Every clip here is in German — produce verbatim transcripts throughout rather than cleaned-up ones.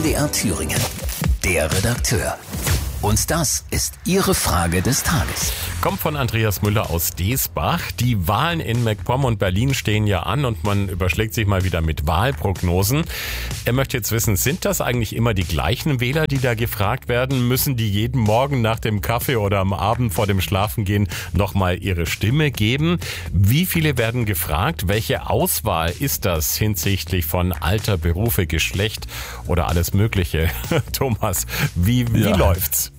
D R Thüringen. Der Redakteur. Und das ist Ihre Frage des Tages. Kommt von Andreas Müller aus Deesbach. Die Wahlen in MacPom und Berlin stehen ja an und man überschlägt sich mal wieder mit Wahlprognosen. Er möchte jetzt wissen, sind das eigentlich immer die gleichen Wähler, die da gefragt werden? Müssen die jeden Morgen nach dem Kaffee oder am Abend vor dem Schlafengehen nochmal ihre Stimme geben? Wie viele werden gefragt? Welche Auswahl ist das hinsichtlich von Alter, Berufe, Geschlecht oder alles Mögliche? Thomas, wie, wie ja. läuft's?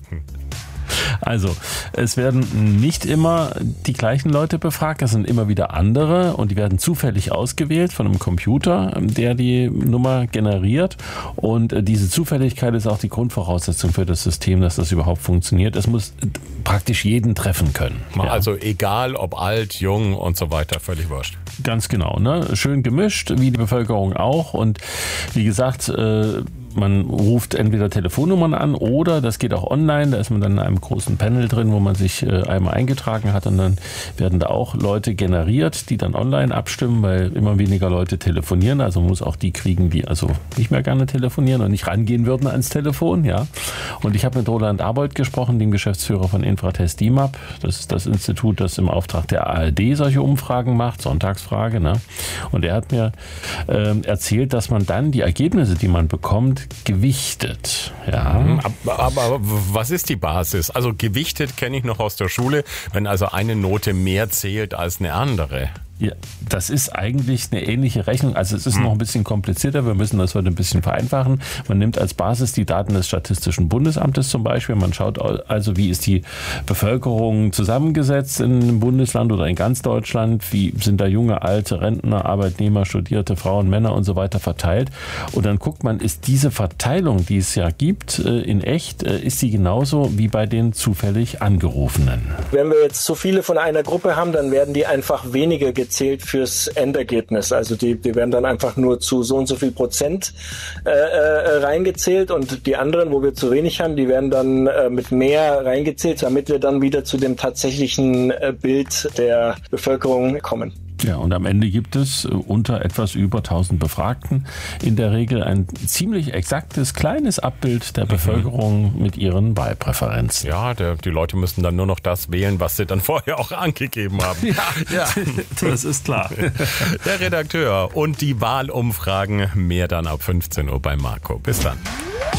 Also, es werden nicht immer die gleichen Leute befragt, es sind immer wieder andere und die werden zufällig ausgewählt von einem Computer, der die Nummer generiert, und diese Zufälligkeit ist auch die Grundvoraussetzung für das System, dass das überhaupt funktioniert. Es muss praktisch jeden treffen können. Also ja. Egal, ob alt, jung und so weiter, völlig wurscht. Ganz genau, ne? Schön gemischt, wie die Bevölkerung auch, und wie gesagt, äh, man ruft entweder Telefonnummern an oder das geht auch online, da ist man dann in einem großen Panel drin, wo man sich äh, einmal eingetragen hat, und dann werden da auch Leute generiert, die dann online abstimmen, weil immer weniger Leute telefonieren, also man muss auch die kriegen, die also nicht mehr gerne telefonieren und nicht rangehen würden ans Telefon, ja. Und ich habe mit Roland Arbold gesprochen, dem Geschäftsführer von Infratest D I M A P, das ist das Institut, das im Auftrag der A R D solche Umfragen macht, Sonntagsfrage, ne? Und er hat mir äh, erzählt, dass man dann die Ergebnisse, die man bekommt, gewichtet. Ja. Aber, aber was ist die Basis? Also gewichtet kenne ich noch aus der Schule, wenn also eine Note mehr zählt als eine andere. Ja, das ist eigentlich eine ähnliche Rechnung. Also es ist hm. noch ein bisschen komplizierter. Wir müssen das heute ein bisschen vereinfachen. Man nimmt als Basis die Daten des Statistischen Bundesamtes zum Beispiel. Man schaut also, wie ist die Bevölkerung zusammengesetzt in einem Bundesland oder in ganz Deutschland. Wie sind da junge, alte, Rentner, Arbeitnehmer, Studierte, Frauen, Männer und so weiter verteilt. Und dann guckt man, ist diese Verteilung, die es ja gibt, in echt, ist sie genauso wie bei den zufällig Angerufenen. Wenn wir jetzt zu viele von einer Gruppe haben, dann werden die einfach weniger gezählt fürs Endergebnis. Also die, die werden dann einfach nur zu so und so viel Prozent äh, äh, reingezählt, und die anderen, wo wir zu wenig haben, die werden dann äh, mit mehr reingezählt, damit wir dann wieder zu dem tatsächlichen äh, Bild der Bevölkerung kommen. Ja, und am Ende gibt es unter etwas über tausend Befragten in der Regel ein ziemlich exaktes, kleines Abbild der Bevölkerung mit ihren Wahlpräferenzen. Ja, der, die Leute müssen dann nur noch das wählen, was sie dann vorher auch angegeben haben. Ja, ja. Das ist klar. Der Redakteur und die Wahlumfragen, mehr dann ab fünfzehn Uhr bei Marco. Bis dann.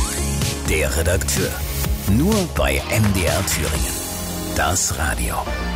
Der Redakteur, nur bei M D R Thüringen. Das Radio.